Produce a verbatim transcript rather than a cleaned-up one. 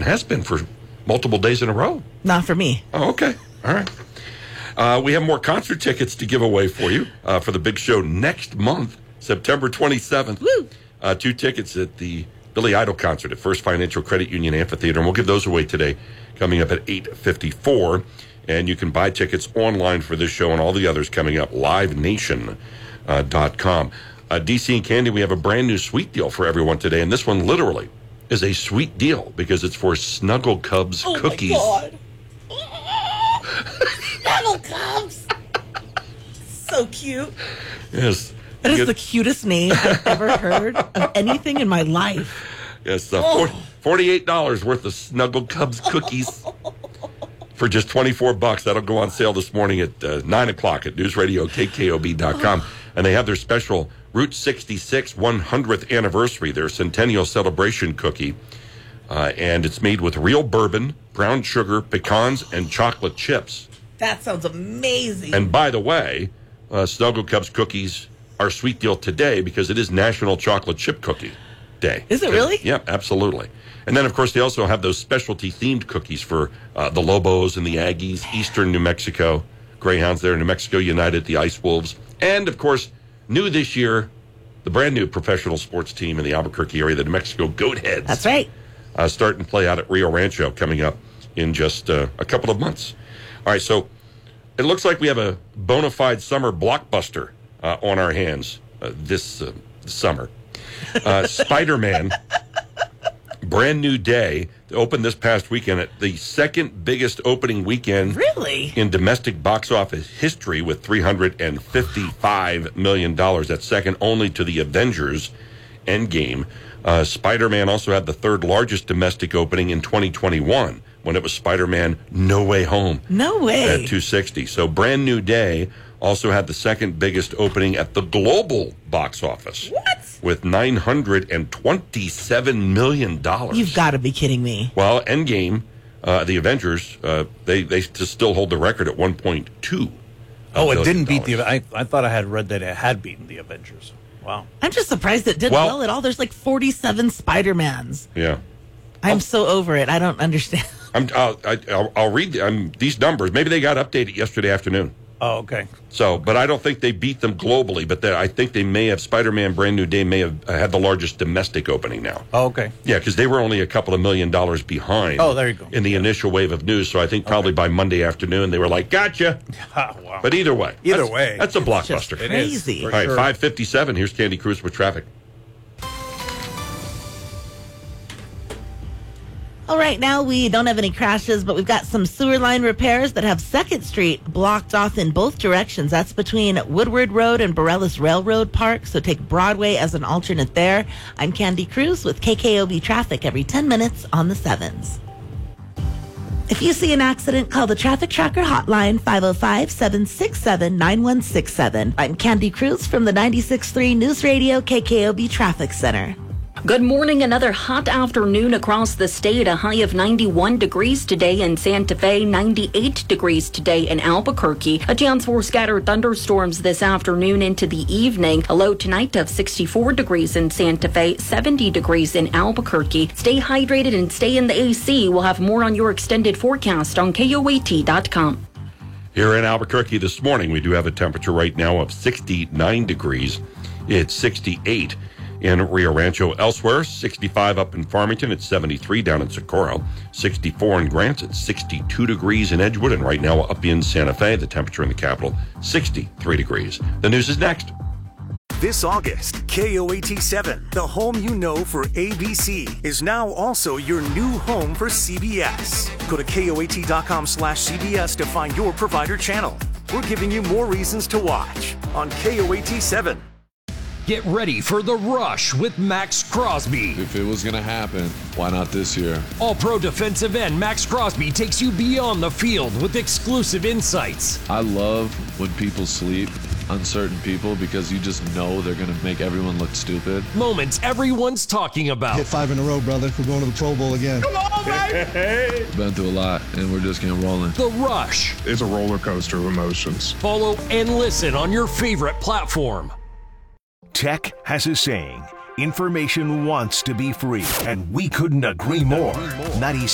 has been for multiple days in a row. Not for me. Oh, okay. All right. Uh, we have more concert tickets to give away for you uh, for the big show next month, September twenty-seventh. Woo! Uh, two tickets at the Billy Idol concert at First Financial Credit Union Amphitheater. And we'll give those away today, coming up at eight fifty-four. And you can buy tickets online for this show and all the others coming up, live nation dot com. Uh, D C and Candy, we have a brand new sweet deal for everyone today. And this one literally is a sweet deal because it's for Snuggle Cubs oh cookies. My God. Snuggle Cubs. So cute. Yes. That is Get, the cutest name I've ever heard of anything in my life. Yes, uh, oh. forty-eight dollars worth of Snuggle Cubs cookies for just twenty-four bucks. That'll go on sale this morning at uh, nine o'clock at news radio K K O B dot com. Oh. And they have their special Route sixty-six one hundredth anniversary, their centennial celebration cookie. Uh, and it's made with real bourbon, brown sugar, pecans, and chocolate chips. That sounds amazing. And by the way, uh, Snuggle Cubs cookies are sweet deal today because it is National Chocolate Chip Cookie Day. Is it really? Yep, absolutely. And then, of course, they also have those specialty-themed cookies for uh, the Lobos and the Aggies, Eastern New Mexico, Greyhounds there, New Mexico United, the Ice Wolves. And, of course, new this year, the brand-new professional sports team in the Albuquerque area, the New Mexico Goatheads. That's right. Uh, start and play out at Rio Rancho coming up in just uh, a couple of months. All right, so it looks like we have a bona fide summer blockbuster uh, on our hands uh, this uh, summer. Uh, Spider-Man, brand new day, opened this past weekend at the second biggest opening weekend really in domestic box office history with three hundred fifty-five million dollars. That's second only to the Avengers Endgame. Uh, Spider-Man also had the third largest domestic opening in twenty twenty-one when it was Spider-Man No Way Home. No way. At two hundred sixty. So brand new day also had the second biggest opening at the global box office. What? With nine hundred twenty-seven million dollars. You've got to be kidding me. Well, Endgame, uh, the Avengers, uh, they, they still hold the record at one point two. Oh, it didn't beat the... I, I thought I had read that it had beaten the Avengers. Wow. I'm just surprised it did well, well at all. There's like forty-seven Spider-Mans. Yeah. I'm I'll, so over it. I don't understand. I'm, I'll, I, I'll, I'll read um, these numbers. Maybe they got updated yesterday afternoon. Oh, okay. So, but I don't think they beat them globally, but I think they may have, Spider-Man Brand New Day may have had the largest domestic opening now. Oh, okay. Yeah, because they were only a couple of million dollars behind. Oh, there you go. In the initial wave of news, so I think probably okay. by Monday afternoon they were like, gotcha. Oh, wow. But either way. Either that's, way. That's a it's blockbuster. Just crazy. All right, sure. five fifty-seven, here's Candy Cruz with traffic. All right, now we don't have any crashes, but we've got some sewer line repairs that have second Street blocked off in both directions. That's between Woodward Road and Borellis Railroad Park, so take Broadway as an alternate there. I'm Candy Cruz with K K O B Traffic every ten minutes on the sevens. If you see an accident, call the Traffic Tracker hotline, five oh five, seven six seven, nine one six seven. I'm Candy Cruz from the ninety-six point three News Radio K K O B Traffic Center. Good morning. Another hot afternoon across the state. A high of ninety-one degrees today in Santa Fe, ninety-eight degrees today in Albuquerque. A chance for scattered thunderstorms this afternoon into the evening. A low tonight of sixty-four degrees in Santa Fe, seventy degrees in Albuquerque. Stay hydrated and stay in the A C. We'll have more on your extended forecast on K O A T dot com. Here in Albuquerque this morning, we do have a temperature right now of sixty-nine degrees. It's sixty-eight in Rio Rancho. Elsewhere, sixty-five up in Farmington. It's seventy-three down in Socorro. sixty-four in Grants. It's sixty-two degrees in Edgewood. And right now up in Santa Fe, the temperature in the capital, sixty-three degrees. The news is next. This August, K O A T seven, the home you know for A B C, is now also your new home for C B S. Go to K O A T dot com slash C B S to find your provider channel. We're giving you more reasons to watch on K O A T seven. Get ready for The Rush with Max Crosby. If it was going to happen, why not this year? All-pro defensive end Max Crosby takes you beyond the field with exclusive insights. I love when people sleep on certain people because you just know they're going to make everyone look stupid. Moments everyone's talking about. Hit five in a row, brother. We're going to the Pro Bowl again. Come on, baby! Been through a lot, and we're just getting rolling. The Rush. It's a roller coaster of emotions. Follow and listen on your favorite platform. Tech has a saying, information wants to be free, and we couldn't agree more.